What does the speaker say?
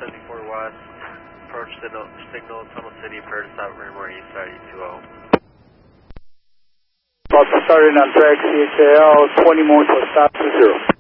74 West, approach signal Tunnel City, Paris out, Raymore East side, E20. Starting on track CHAL, 20 more to a stop to 0.